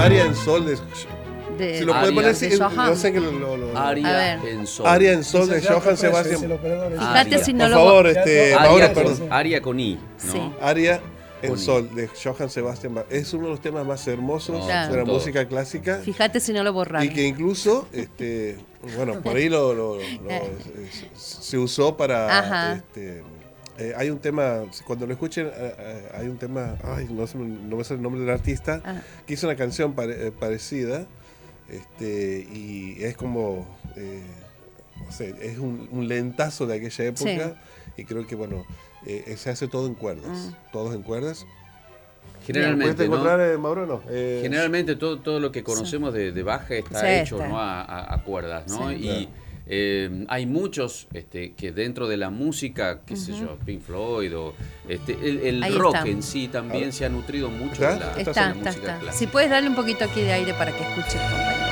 Aria en sol de... Si lo puede poner, no sé que Aria en sol. Aria en sol de Johann Sebastian. Fíjate si no por lo... favor, Mauro, perdón. Aria con I, ¿no? Sí. Aria en sol de Johann Sebastian Bach. Es uno de los temas más hermosos Claro. de la música clásica. Fíjate si no lo borraron. Y que incluso, bueno, por ahí se usó para... hay un tema, cuando lo escuchen, hay un tema, no me sale el nombre del artista, que hizo una canción parecida, y es como, no sé, es un lentazo de aquella época, y creo que, bueno, se hace todo en cuerdas, todos en cuerdas. Generalmente, ¿Puedes encontrar, Mauro, no? Generalmente todo lo que conocemos de Bach está hecho, ¿no? a cuerdas, ¿no? Sí. Y hay muchos que dentro de la música, qué sé yo, Pink Floyd o el rock en sí también se ha nutrido mucho de la música clásica. Si puedes darle un poquito aquí de aire para que escuche el compañero.